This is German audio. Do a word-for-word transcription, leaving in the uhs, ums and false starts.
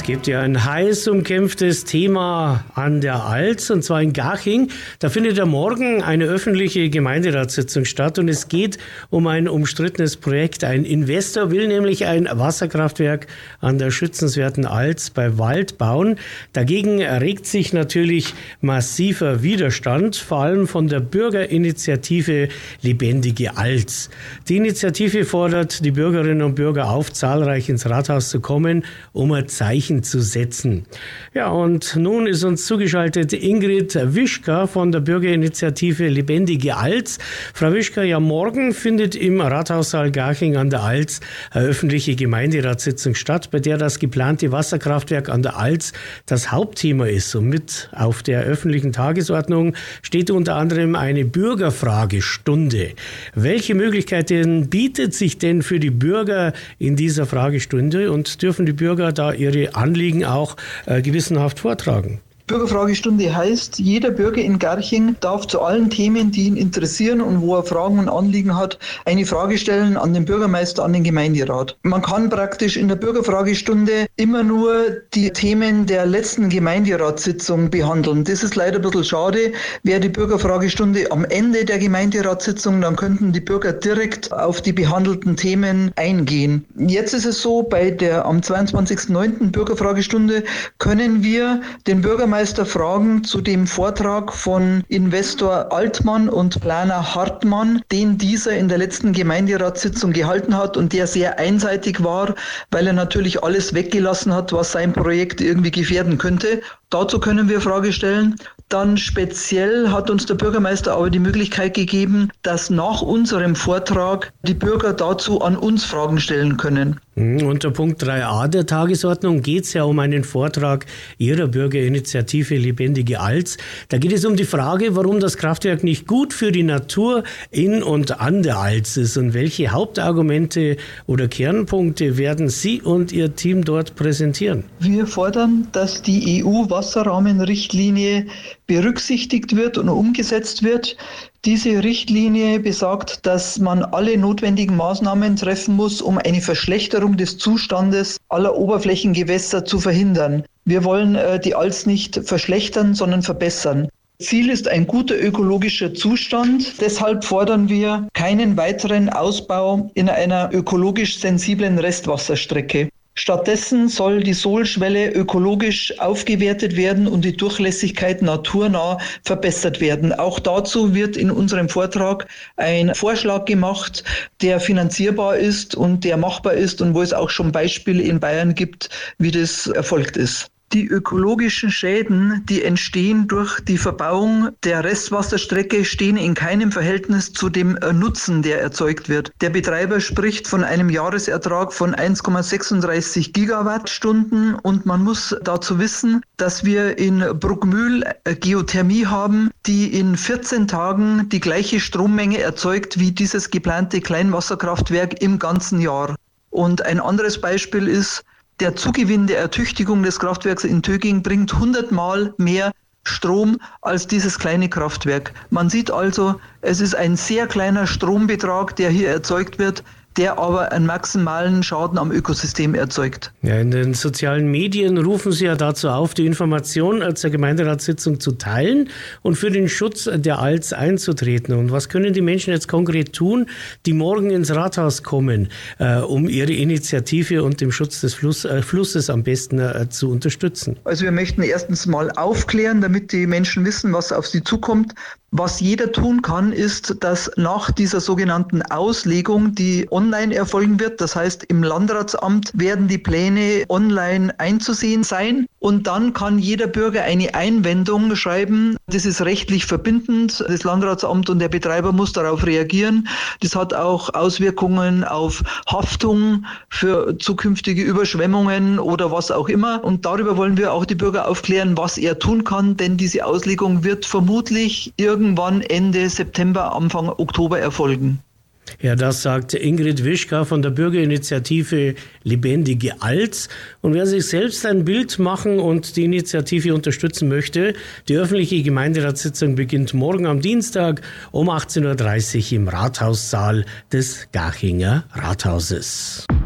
Es gibt ja ein heiß umkämpftes Thema an der Alz, und zwar in Garching. Da findet ja morgen eine öffentliche Gemeinderatssitzung statt und es geht um ein umstrittenes Projekt. Ein Investor will nämlich ein Wasserkraftwerk an der schützenswerten Alz bei Wald bauen. Dagegen regt sich natürlich massiver Widerstand, vor allem von der Bürgerinitiative Lebendige Alz. Die Initiative fordert die Bürgerinnen und Bürger auf, zahlreich ins Rathaus zu kommen, um ein Zeichen zu setzen. Ja, und nun ist uns zugeschaltet Ingrid Wischka von der Bürgerinitiative Lebendige Alz. Frau Wischka, ja, morgen findet im Rathaussaal Garching an der Alz eine öffentliche Gemeinderatssitzung statt, bei der das geplante Wasserkraftwerk an der Alz das Hauptthema ist. Und mit auf der öffentlichen Tagesordnung steht unter anderem eine Bürgerfragestunde. Welche Möglichkeiten bietet sich denn für die Bürger in dieser Fragestunde, und dürfen die Bürger da ihre Anliegen auch äh, gewissenhaft vortragen? Bürgerfragestunde heißt, jeder Bürger in Garching darf zu allen Themen, die ihn interessieren und wo er Fragen und Anliegen hat, eine Frage stellen an den Bürgermeister, an den Gemeinderat. Man kann praktisch in der Bürgerfragestunde immer nur die Themen der letzten Gemeinderatssitzung behandeln. Das ist leider ein bisschen schade. Wäre die Bürgerfragestunde am Ende der Gemeinderatssitzung, dann könnten die Bürger direkt auf die behandelten Themen eingehen. Jetzt ist es so, bei der am zweiundzwanzigsten neunten Bürgerfragestunde können wir den Bürgermeister Fragen zu dem Vortrag von Investor Altmann und Planer Hartmann, den dieser in der letzten Gemeinderatssitzung gehalten hat und der sehr einseitig war, weil er natürlich alles weggelassen hat, was sein Projekt irgendwie gefährden könnte. Dazu können wir Frage stellen. Dann speziell hat uns der Bürgermeister aber die Möglichkeit gegeben, dass nach unserem Vortrag die Bürger dazu an uns Fragen stellen können. Unter Punkt drei a der Tagesordnung geht es ja um einen Vortrag Ihrer Bürgerinitiative Lebendige Alz. Da geht es um die Frage, warum das Kraftwerk nicht gut für die Natur in und an der Alz ist, und welche Hauptargumente oder Kernpunkte werden Sie und Ihr Team dort präsentieren? Wir fordern, dass die E U-Wasserrahmenrichtlinie berücksichtigt wird und umgesetzt wird. Diese Richtlinie besagt, dass man alle notwendigen Maßnahmen treffen muss, um eine Verschlechterung des Zustandes aller Oberflächengewässer zu verhindern. Wir wollen äh, die Alz nicht verschlechtern, sondern verbessern. Ziel ist ein guter ökologischer Zustand. Deshalb fordern wir keinen weiteren Ausbau in einer ökologisch sensiblen Restwasserstrecke. Stattdessen soll die Sohlschwelle ökologisch aufgewertet werden und die Durchlässigkeit naturnah verbessert werden. Auch dazu wird in unserem Vortrag ein Vorschlag gemacht, der finanzierbar ist und der machbar ist und wo es auch schon Beispiele in Bayern gibt, wie das erfolgt ist. Die ökologischen Schäden, die entstehen durch die Verbauung der Restwasserstrecke, stehen in keinem Verhältnis zu dem Nutzen, der erzeugt wird. Der Betreiber spricht von einem Jahresertrag von eins Komma sechsunddreißig Gigawattstunden, und man muss dazu wissen, dass wir in Bruckmühl Geothermie haben, die in vierzehn Tagen die gleiche Strommenge erzeugt wie dieses geplante Kleinwasserkraftwerk im ganzen Jahr. Und ein anderes Beispiel ist, der Zugewinn der Ertüchtigung des Kraftwerks in Töging bringt hundertmal mehr Strom als dieses kleine Kraftwerk. Man sieht also, es ist ein sehr kleiner Strombetrag, der hier erzeugt wird, der aber einen maximalen Schaden am Ökosystem erzeugt. Ja, in den sozialen Medien rufen Sie ja dazu auf, die Informationen zur Gemeinderatssitzung zu teilen und für den Schutz der Alz einzutreten. Und was können die Menschen jetzt konkret tun, die morgen ins Rathaus kommen, äh, um ihre Initiative und den Schutz des Fluss, äh, Flusses am besten äh, zu unterstützen? Also wir möchten erstens mal aufklären, damit die Menschen wissen, was auf sie zukommt. Was jeder tun kann, ist, dass nach dieser sogenannten Auslegung, die online erfolgen wird, das heißt im Landratsamt werden die Pläne online einzusehen sein, und dann kann jeder Bürger eine Einwendung schreiben. Das ist rechtlich verbindend. Das Landratsamt und der Betreiber muss darauf reagieren. Das hat auch Auswirkungen auf Haftung für zukünftige Überschwemmungen oder was auch immer. Und darüber wollen wir auch die Bürger aufklären, was er tun kann, denn diese Auslegung wird vermutlich irgendwie irgendwann Ende September, Anfang Oktober erfolgen. Ja, das sagt Ingrid Wischka von der Bürgerinitiative Lebendige Alz. Und wer sich selbst ein Bild machen und die Initiative unterstützen möchte, die öffentliche Gemeinderatssitzung beginnt morgen am Dienstag um achtzehn Uhr dreißig im Rathaussaal des Garchinger Rathauses.